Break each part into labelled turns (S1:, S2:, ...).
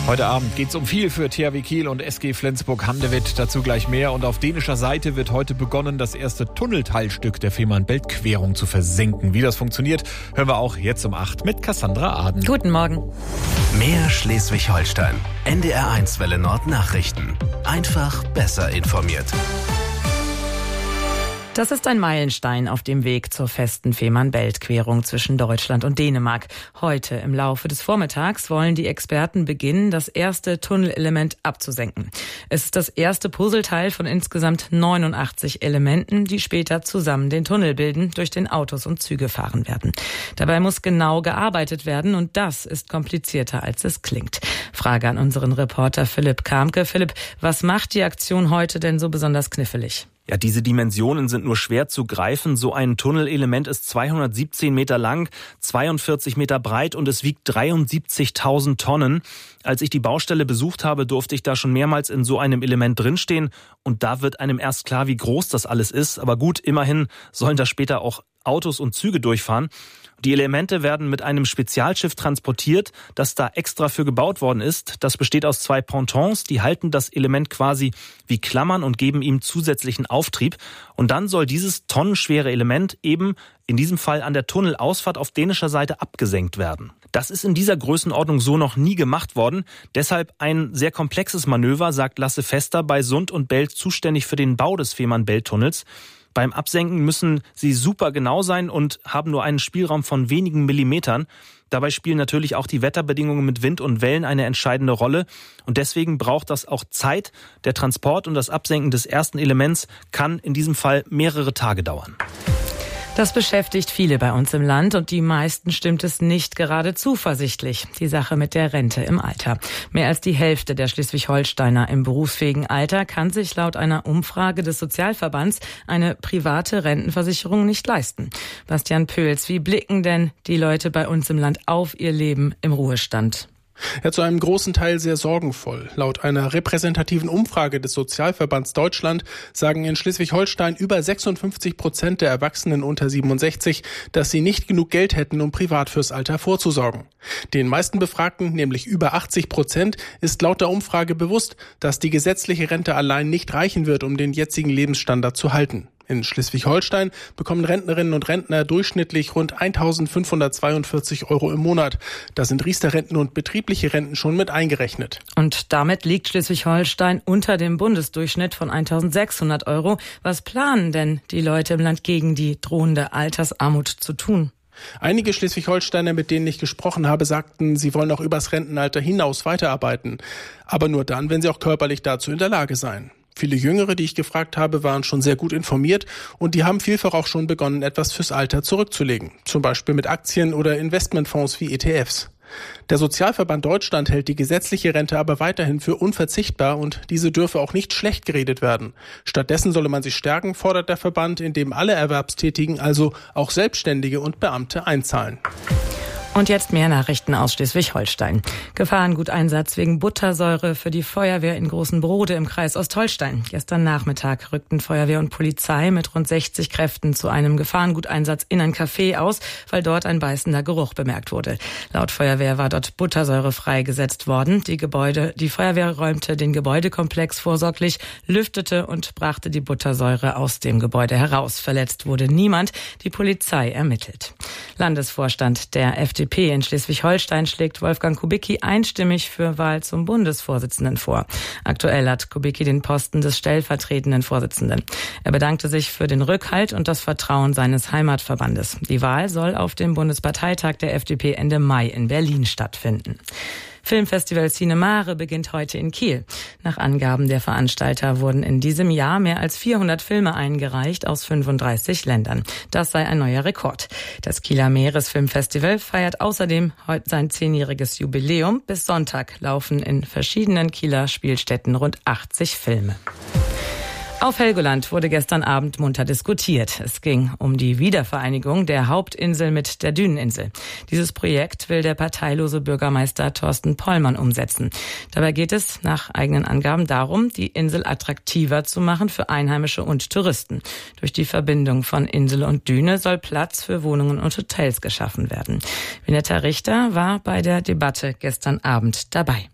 S1: Heute Abend geht es um viel für THW Kiel und SG Flensburg-Handewitt. Dazu gleich mehr. Und auf dänischer Seite wird heute begonnen, das erste Tunnelteilstück der Fehmarn-Belt-Querung zu versenken. Wie das funktioniert, hören wir auch jetzt um 8 mit Cassandra Aden.
S2: Guten Morgen.
S3: Mehr Schleswig-Holstein. NDR1 Welle Nord Nachrichten. Einfach besser informiert.
S2: Das ist ein Meilenstein auf dem Weg zur festen Fehmarn-Belt-Querung zwischen Deutschland und Dänemark. Heute im Laufe des Vormittags wollen die Experten beginnen, das erste Tunnelelement abzusenken. Es ist das erste Puzzleteil von insgesamt 89 Elementen, die später zusammen den Tunnel bilden, durch den Autos und Züge fahren werden. Dabei muss genau gearbeitet werden und das ist komplizierter, als es klingt. Frage an unseren Reporter Philipp Kamke. Philipp, was macht die Aktion heute denn so besonders knifflig?
S4: Ja, diese Dimensionen sind nur schwer zu greifen. So ein Tunnelelement ist 217 Meter lang, 42 Meter breit und es wiegt 73.000 Tonnen. Als ich die Baustelle besucht habe, durfte ich da schon mehrmals in so einem Element drinstehen. Und da wird einem erst klar, wie groß das alles ist. Aber gut, immerhin sollen da später auch Autos und Züge durchfahren. Die Elemente werden mit einem Spezialschiff transportiert, das da extra für gebaut worden ist. Das besteht aus 2 Pontons, die halten das Element quasi wie Klammern und geben ihm zusätzlichen Auftrieb. Und dann soll dieses tonnenschwere Element eben in diesem Fall an der Tunnelausfahrt auf dänischer Seite abgesenkt werden. Das ist in dieser Größenordnung so noch nie gemacht worden. Deshalb ein sehr komplexes Manöver, sagt Lasse Fester, bei Sund und Belt zuständig für den Bau des Fehmarn-Belt-Tunnels. Beim Absenken müssen sie super genau sein und haben nur einen Spielraum von wenigen Millimetern. Dabei spielen natürlich auch die Wetterbedingungen mit Wind und Wellen eine entscheidende Rolle. Und deswegen braucht das auch Zeit. Der Transport und das Absenken des ersten Elements kann in diesem Fall mehrere Tage dauern.
S2: Das beschäftigt viele bei uns im Land und die meisten stimmt es nicht gerade zuversichtlich. Die Sache mit der Rente im Alter. Mehr als die Hälfte der Schleswig-Holsteiner im berufsfähigen Alter kann sich laut einer Umfrage des Sozialverbands eine private Rentenversicherung nicht leisten. Bastian Pöls, wie blicken denn die Leute bei uns im Land auf ihr Leben im Ruhestand?
S5: Ja, zu einem großen Teil sehr sorgenvoll. Laut einer repräsentativen Umfrage des Sozialverbands Deutschland sagen in Schleswig-Holstein über 56% der Erwachsenen unter 67, dass sie nicht genug Geld hätten, um privat fürs Alter vorzusorgen. Den meisten Befragten, nämlich über 80%, ist laut der Umfrage bewusst, dass die gesetzliche Rente allein nicht reichen wird, um den jetzigen Lebensstandard zu halten. In Schleswig-Holstein bekommen Rentnerinnen und Rentner durchschnittlich rund 1.542 € im Monat. Da sind Riester-Renten und betriebliche Renten schon mit eingerechnet.
S2: Und damit liegt Schleswig-Holstein unter dem Bundesdurchschnitt von 1.600 €. Was planen denn die Leute im Land gegen die drohende Altersarmut zu tun?
S5: Einige Schleswig-Holsteiner, mit denen ich gesprochen habe, sagten, sie wollen auch übers Rentenalter hinaus weiterarbeiten. Aber nur dann, wenn sie auch körperlich dazu in der Lage seien. Viele Jüngere, die ich gefragt habe, waren schon sehr gut informiert und die haben vielfach auch schon begonnen, etwas fürs Alter zurückzulegen. Zum Beispiel mit Aktien oder Investmentfonds wie ETFs. Der Sozialverband Deutschland hält die gesetzliche Rente aber weiterhin für unverzichtbar und diese dürfe auch nicht schlecht geredet werden. Stattdessen solle man sie stärken, fordert der Verband, indem alle Erwerbstätigen, also auch Selbstständige und Beamte, einzahlen.
S2: Und jetzt mehr Nachrichten aus Schleswig-Holstein. Gefahrenguteinsatz wegen Buttersäure für die Feuerwehr in Großenbrode im Kreis Ostholstein. Gestern Nachmittag rückten Feuerwehr und Polizei mit rund 60 Kräften zu einem Gefahrenguteinsatz in ein Café aus, weil dort ein beißender Geruch bemerkt wurde. Laut Feuerwehr war dort Buttersäure freigesetzt worden. Die Feuerwehr räumte den Gebäudekomplex vorsorglich, lüftete und brachte die Buttersäure aus dem Gebäude heraus. Verletzt wurde niemand. Die Polizei ermittelt. Landesvorstand der FDP in Schleswig-Holstein schlägt Wolfgang Kubicki einstimmig für Wahl zum Bundesvorsitzenden vor. Aktuell hat Kubicki den Posten des stellvertretenden Vorsitzenden. Er bedankte sich für den Rückhalt und das Vertrauen seines Heimatverbandes. Die Wahl soll auf dem Bundesparteitag der FDP Ende Mai in Berlin stattfinden. Filmfestival Cinemare beginnt heute in Kiel. Nach Angaben der Veranstalter wurden in diesem Jahr mehr als 400 Filme eingereicht aus 35 Ländern. Das sei ein neuer Rekord. Das Kieler Meeresfilmfestival feiert außerdem heute sein 10-jähriges Jubiläum. Bis Sonntag laufen in verschiedenen Kieler Spielstätten rund 80 Filme. Auf Helgoland wurde gestern Abend munter diskutiert. Es ging um die Wiedervereinigung der Hauptinsel mit der Düneninsel. Dieses Projekt will der parteilose Bürgermeister Thorsten Pollmann umsetzen. Dabei geht es nach eigenen Angaben darum, die Insel attraktiver zu machen für Einheimische und Touristen. Durch die Verbindung von Insel und Düne soll Platz für Wohnungen und Hotels geschaffen werden. Vinetta Richter war bei der Debatte gestern Abend dabei.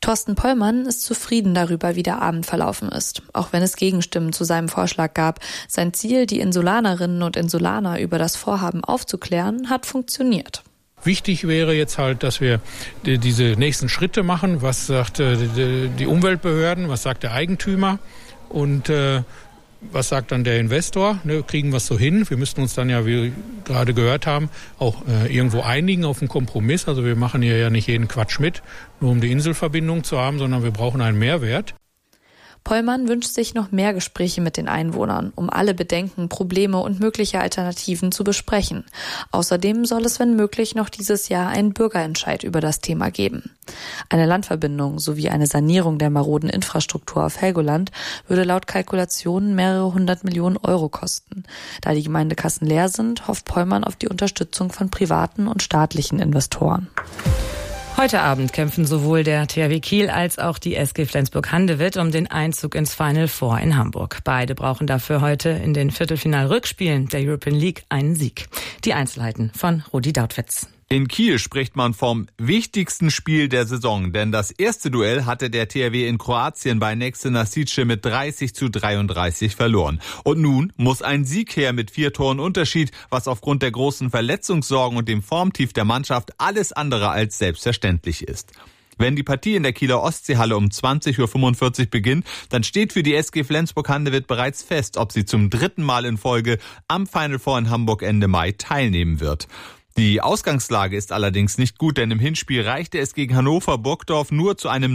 S6: Thorsten Pollmann ist zufrieden darüber, wie der Abend verlaufen ist, auch wenn es Gegenstimmen zu seinem Vorschlag gab. Sein Ziel, die Insulanerinnen und Insulaner über das Vorhaben aufzuklären, hat funktioniert.
S7: Wichtig wäre jetzt halt, dass wir diese nächsten Schritte machen. Was sagt die Umweltbehörden, was sagt der Eigentümer und was sagt dann der Investor? Kriegen wir es so hin? Wir müssten uns dann ja, wie wir gerade gehört haben, auch irgendwo einigen auf einen Kompromiss. Also wir machen hier ja nicht jeden Quatsch mit, nur um die Inselverbindung zu haben, sondern wir brauchen einen Mehrwert.
S6: Pollmann wünscht sich noch mehr Gespräche mit den Einwohnern, um alle Bedenken, Probleme und mögliche Alternativen zu besprechen. Außerdem soll es, wenn möglich, noch dieses Jahr einen Bürgerentscheid über das Thema geben. Eine Landverbindung sowie eine Sanierung der maroden Infrastruktur auf Helgoland würde laut Kalkulationen mehrere 100 Millionen Euro kosten. Da die Gemeindekassen leer sind, hofft Pollmann auf die Unterstützung von privaten und staatlichen Investoren.
S2: Heute Abend kämpfen sowohl der THW Kiel als auch die SG Flensburg-Handewitt um den Einzug ins Final Four in Hamburg. Beide brauchen dafür heute in den Viertelfinal-Rückspielen der European League einen Sieg. Die Einzelheiten von Rudi Dautwitz.
S8: In Kiel spricht man vom wichtigsten Spiel der Saison, denn das erste Duell hatte der THW in Kroatien bei Nexe Nasice mit 30:33 verloren. Und nun muss ein Sieg her mit 4 Toren Unterschied, was aufgrund der großen Verletzungssorgen und dem Formtief der Mannschaft alles andere als selbstverständlich ist. Wenn die Partie in der Kieler Ostseehalle um 20:45 Uhr beginnt, dann steht für die SG Flensburg-Handewitt bereits fest, ob sie zum 3. Mal in Folge am Final Four in Hamburg Ende Mai teilnehmen wird. Die Ausgangslage ist allerdings nicht gut, denn im Hinspiel reichte es gegen Hannover-Burgdorf nur zu einem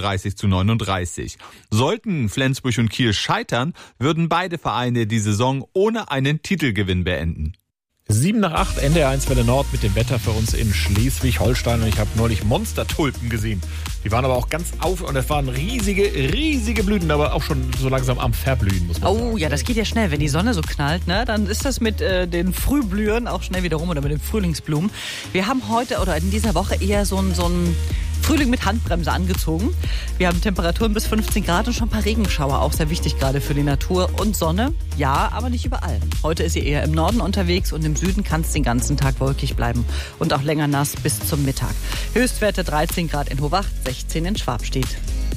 S8: 39:39. Sollten Flensburg und Kiel scheitern, würden beide Vereine die Saison ohne einen Titelgewinn beenden.
S1: 7:08, NDR 1 Welle Nord mit dem Wetter für uns in Schleswig-Holstein. Und ich habe neulich Monstertulpen gesehen. Die waren aber auch ganz und das waren riesige Blüten, aber auch schon so langsam am Verblühen, muss man sagen.
S9: Oh ja, das geht ja schnell. Wenn die Sonne so knallt, ne, dann ist das mit den Frühblühen auch schnell wieder rum oder mit den Frühlingsblumen. Wir haben heute oder in dieser Woche eher so ein Frühling mit Handbremse angezogen. Wir haben Temperaturen bis 15 Grad und schon ein paar Regenschauer, auch sehr wichtig gerade für die Natur. Und Sonne, ja, aber nicht überall. Heute ist sie eher im Norden unterwegs und im Süden kann es den ganzen Tag wolkig bleiben und auch länger nass bis zum Mittag. Höchstwerte 13 Grad in Hovacht, 16 in Schwabstedt.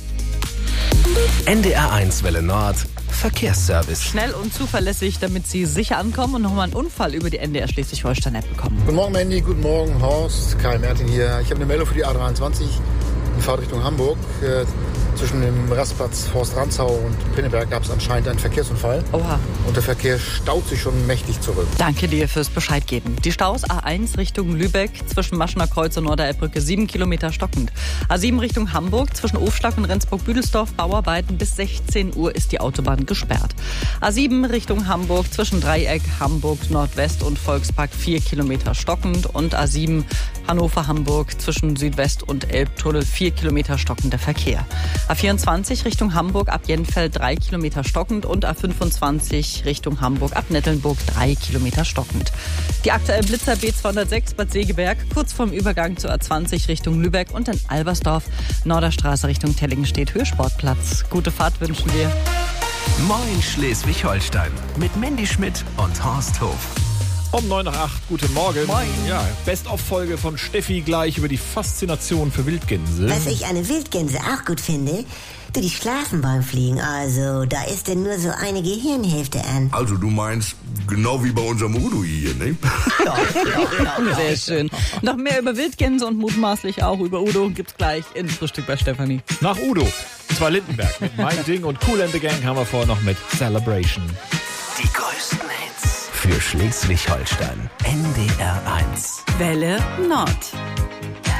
S3: NDR 1 Welle Nord Verkehrsservice.
S9: Schnell und zuverlässig, damit Sie sicher ankommen und nochmal einen Unfall über die NDR Schleswig-Holstein-App bekommen.
S10: Guten Morgen, Mandy. Guten Morgen, Horst. Kai Mertin hier. Ich habe eine Meldung für die A23 in Fahrtrichtung Hamburg. Zwischen dem Rastplatz Forst Rantzau und Pinneberg gab es anscheinend einen Verkehrsunfall.
S9: Oha.
S10: Und der Verkehr staut sich schon mächtig zurück.
S9: Danke dir fürs Bescheid geben. Die Staus A1 Richtung Lübeck zwischen Maschener Kreuz und Norderelbbrücke 7 Kilometer stockend. A7 Richtung Hamburg zwischen Ofschlag und Rendsburg-Büdelsdorf Bauarbeiten bis 16 Uhr ist die Autobahn gesperrt. A7 Richtung Hamburg zwischen Dreieck, Hamburg Nordwest und Volkspark 4 Kilometer stockend und A7 Hannover-Hamburg zwischen Südwest und Elbtunnel 4 Kilometer stockender Verkehr. A24 Richtung Hamburg ab Jenfeld 3 Kilometer stockend und A25 Richtung Hamburg ab Nettelnburg 3 Kilometer stockend. Die aktuellen Blitzer B206 Bad Segeberg kurz vorm Übergang zur A20 Richtung Lübeck und in Albersdorf, Norderstraße Richtung Tellingenstedt, Höhe-Sportplatz. Gute Fahrt wünschen wir.
S3: Moin Schleswig-Holstein mit Mandy Schmidt und Horst Hof.
S1: Um 7:09, guten Morgen.
S9: Moin.
S1: Ja, Best-of-Folge von Steffi gleich über die Faszination für Wildgänse.
S11: Was ich an Wildgänse auch gut finde, die schlafen beim Fliegen. Also, da ist denn nur so eine Gehirnhälfte an.
S12: Also, du meinst, genau wie bei unserem Udo hier, ne?
S9: Ja, sehr schön. Noch mehr über Wildgänse und mutmaßlich auch über Udo gibt's gleich in Frühstück bei Stefanie.
S1: Nach Udo, und zwar Lindenberg mit Mein Ding und Kool and the Gang haben wir vorher noch mit Celebration.
S3: Die größten Hits für Schleswig-Holstein. NDR 1
S9: Welle Nord.